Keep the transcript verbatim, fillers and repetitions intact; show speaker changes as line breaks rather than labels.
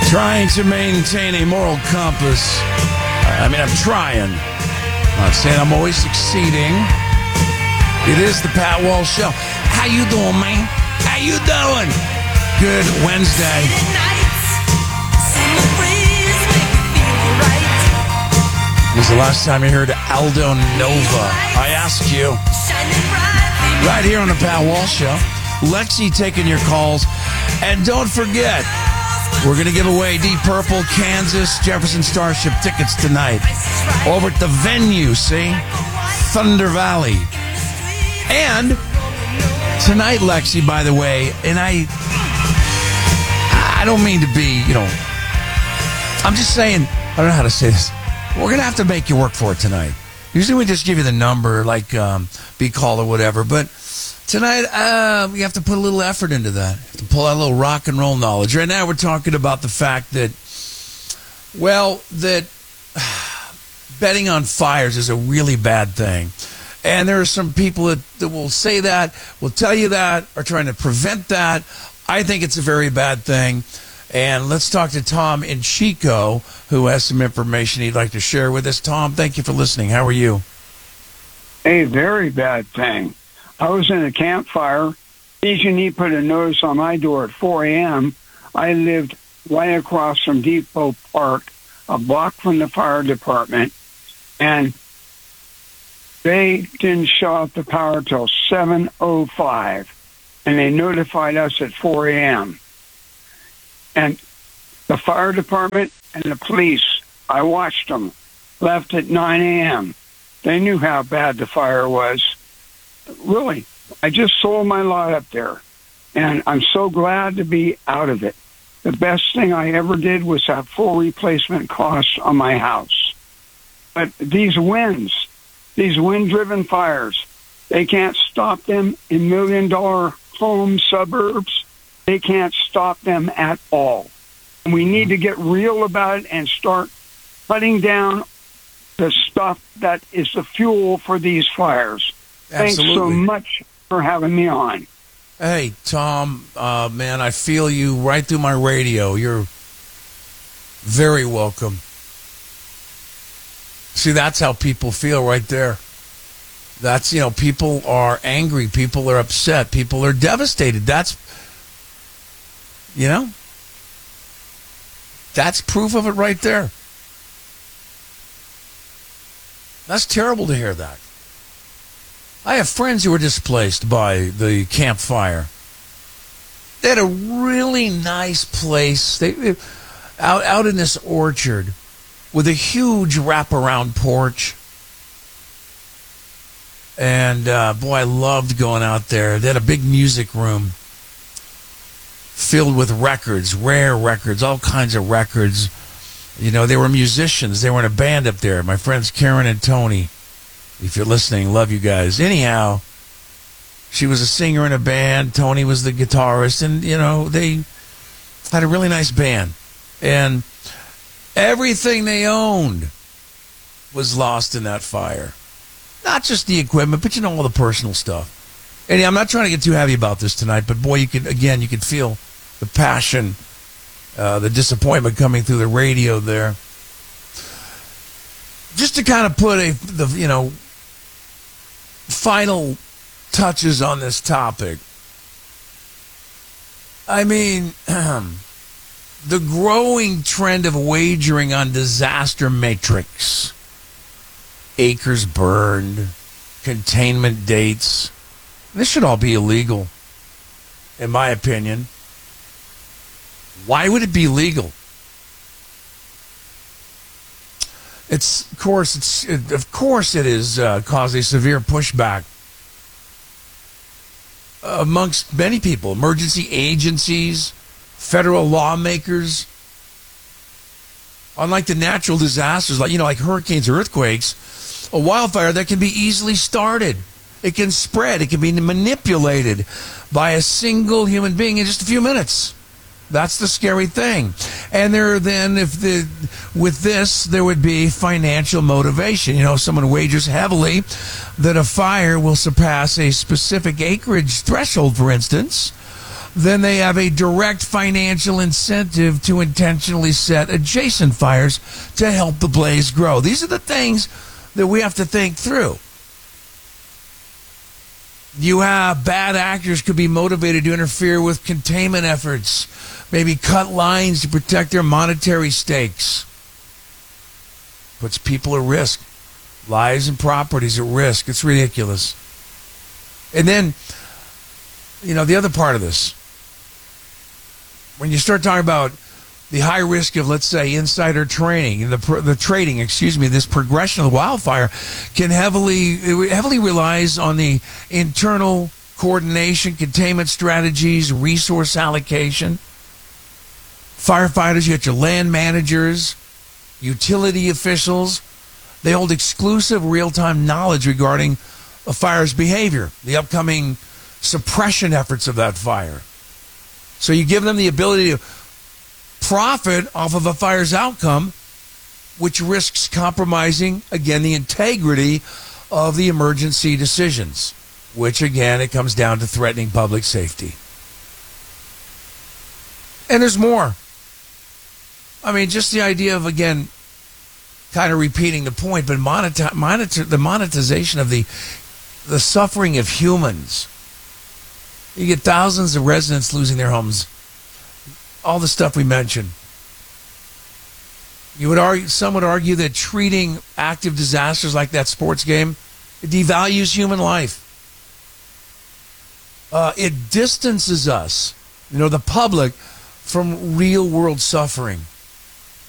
Trying to maintain a moral compass. I mean, I'm trying. I'm not saying I'm always succeeding. It is the Pat Walsh Show. How you doing, man? How you doing? Good Wednesday. When was the last time you heard Aldo Nova? I ask you. Right here on the Pat Walsh Show. Lexi taking your calls. And don't forget, we're going to give away Deep Purple, Kansas, Jefferson Starship tickets tonight. Over at the venue, see? Thunder Valley. And tonight, Lexi, by the way, and I I don't mean to be, you know, I'm just saying, I don't know how to say this. We're going to have to make you work for it tonight. Usually we just give you the number, like um, be call or whatever, but tonight, uh, we have to put a little effort into that. Have to pull out a little rock and roll knowledge. Right now, we're talking about the fact that, well, that betting on fires is a really bad thing. And there are some people that, that will say that, will tell you that, are trying to prevent that. I think it's a very bad thing. And let's talk to Tom in Chico, who has some information he'd like to share with us. Tom, thank you for listening. How are you?
A very bad thing. I was in a campfire. P G and E put a notice on my door at four a.m. I lived right across from Depot Park, a block from the fire department, and they didn't shut off the power till seven oh five, and they notified us at four a.m. And the fire department and the police, I watched them, left at nine a.m. They knew how bad the fire was. Really, I just sold my lot up there, and I'm so glad to be out of it. The best thing I ever did was have full replacement costs on my house. But these winds, these wind-driven fires, they can't stop them in million-dollar home suburbs. They can't stop them at all. And we need to get real about it and start cutting down the stuff that is the fuel for these fires. Thanks
Absolutely.
so much for having me on.
Hey, Tom, uh, man, I feel you right through my radio. You're very welcome. See, that's how people feel right there. That's, you know, people are angry. People are upset. People are devastated. That's, you know, that's proof of it right there. That's terrible to hear that. I have friends who were displaced by the campfire. They had a really nice place. They out out in this orchard with a huge wraparound porch. And, uh, boy, I loved going out there. They had a big music room filled with records, rare records, all kinds of records. You know, they were musicians. They were in a band up there. My friends Karen and Tony, if you're listening, love you guys. Anyhow, she was a singer in a band. Tony was the guitarist. And, you know, they had a really nice band. And everything they owned was lost in that fire. Not just the equipment, but, you know, all the personal stuff. And I'm not trying to get too heavy about this tonight, but, boy, you could, again, you could feel the passion, uh, the disappointment coming through the radio there. Just to kind of put a, the, you know, final touches on this topic. I mean, the growing trend of wagering on disaster matrix. Acres burned, containment dates. This should all be illegal, in my opinion. Why would it be legal? It's, of course, it's it, of course it is uh, caused a severe pushback amongst many people, emergency agencies, federal lawmakers. Unlike the natural disasters, like you know, like hurricanes or earthquakes, a wildfire that can be easily started. It can spread. It can be manipulated by a single human being in just a few minutes. That's the scary thing. And there then, if the with this, there would be financial motivation. You know, someone wagers heavily that a fire will surpass a specific acreage threshold, for instance. then they have a direct financial incentive to intentionally set adjacent fires to help the blaze grow. These are the things that we have to think through. You have bad actors could be motivated to interfere with containment efforts, maybe cut lines to protect their monetary stakes. Puts people at risk. Lives and properties at risk. It's ridiculous. And then, you know, the other part of this, when you start talking about the high risk of, let's say, insider trading, the the trading, excuse me, this progression of the wildfire can heavily, it heavily relies on the internal coordination, containment strategies, resource allocation. Firefighters, you got your land managers, utility officials. They hold exclusive real-time knowledge regarding a fire's behavior, the upcoming suppression efforts of that fire. So you give them the ability to profit off of a fire's outcome, which risks compromising, again, the integrity of the emergency decisions, which, again, it comes down to threatening public safety. And there's more. I mean, just the idea of, again, kind of repeating the point, but monetize, monitor, the monetization of the the suffering of humans. You get thousands of residents losing their homes. All the stuff we mentioned. You would argue, some would argue that treating active disasters like that sports game, it devalues human life. Uh, it distances us, you know, the public, from real world suffering.